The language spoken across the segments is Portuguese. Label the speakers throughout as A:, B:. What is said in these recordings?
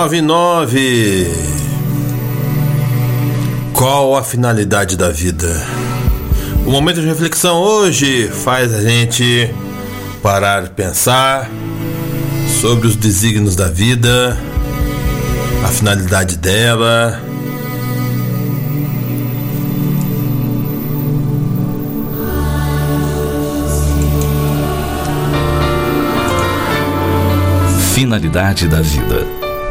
A: 99. Qual a finalidade da vida? O momento de reflexão hoje faz a gente parar e pensar sobre os desígnios da vida, a finalidade dela.
B: Finalidade da vida.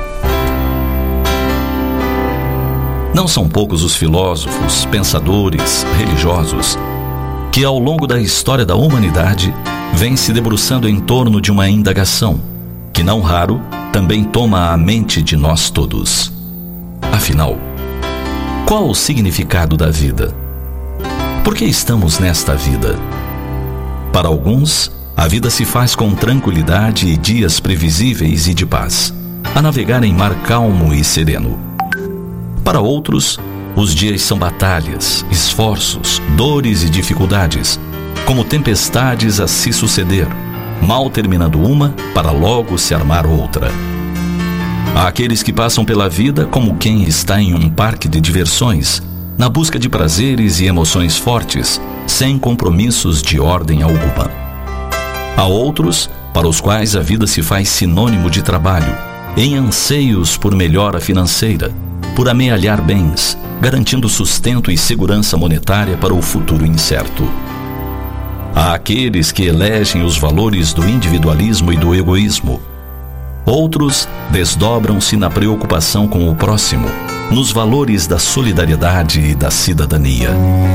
B: Não são poucos os filósofos, pensadores, religiosos que ao longo da história da humanidade vêm se debruçando em torno de uma indagação que não raro também toma a mente de nós todos. Afinal, qual o significado da vida? Por que estamos nesta vida? Para alguns, a vida se faz com tranquilidade e dias previsíveis e de paz, a navegar em mar calmo e sereno. Para outros, os dias são batalhas, esforços, dores e dificuldades, como tempestades a se suceder, mal terminando uma para logo se armar outra. Há aqueles que passam pela vida como quem está em um parque de diversões, na busca de prazeres e emoções fortes, sem compromissos de ordem alguma. Há outros para os quais a vida se faz sinônimo de trabalho, em anseios por melhora financeira, por amealhar bens, garantindo sustento e segurança monetária para o futuro incerto. Há aqueles que elegem os valores do individualismo e do egoísmo. Outros desdobram-se na preocupação com o próximo, nos valores da solidariedade e da cidadania.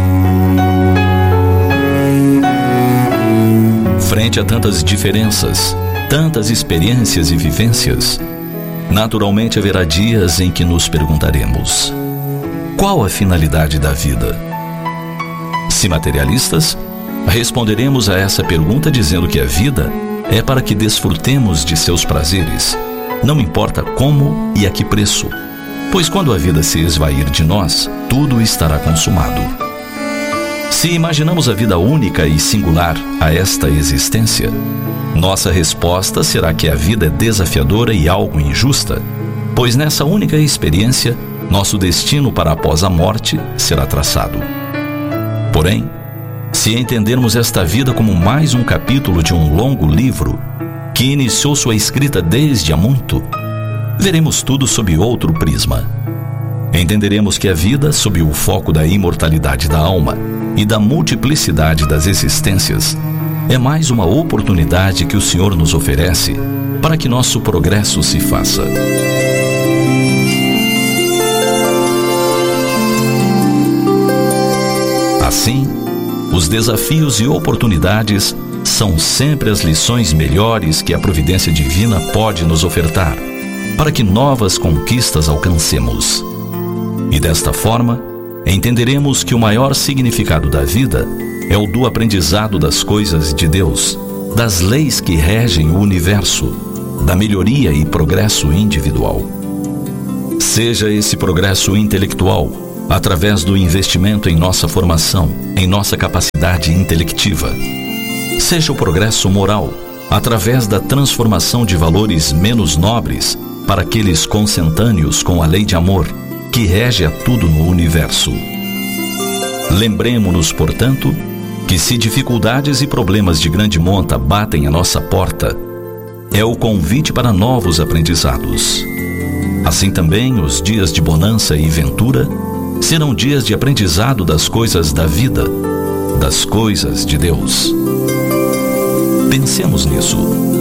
B: Frente a tantas diferenças, tantas experiências e vivências, naturalmente haverá dias em que nos perguntaremos: qual a finalidade da vida? Se materialistas, responderemos a essa pergunta dizendo que a vida é para que desfrutemos de seus prazeres, não importa como e a que preço, pois quando a vida se esvair de nós, tudo estará consumado. Se imaginamos a vida única e singular a esta existência, nossa resposta será que a vida é desafiadora e algo injusta, pois nessa única experiência, nosso destino para após a morte será traçado. Porém, se entendermos esta vida como mais um capítulo de um longo livro que iniciou sua escrita desde há muito, veremos tudo sob outro prisma. Entenderemos que a vida, sob o foco da imortalidade da alma e da multiplicidade das existências, é mais uma oportunidade que o Senhor nos oferece para que nosso progresso se faça. Assim, os desafios e oportunidades são sempre as lições melhores que a providência divina pode nos ofertar, para que novas conquistas alcancemos. E desta forma, entenderemos que o maior significado da vida é o do aprendizado das coisas de Deus, das leis que regem o universo, da melhoria e progresso individual. Seja esse progresso intelectual, através do investimento em nossa formação, em nossa capacidade intelectiva. Seja o progresso moral, através da transformação de valores menos nobres para aqueles consentâneos com a lei de amor, que rege a tudo no universo. Lembremo-nos, portanto, que se dificuldades e problemas de grande monta batem à nossa porta, é o convite para novos aprendizados. Assim também, os dias de bonança e ventura serão dias de aprendizado das coisas da vida, das coisas de Deus. Pensemos nisso.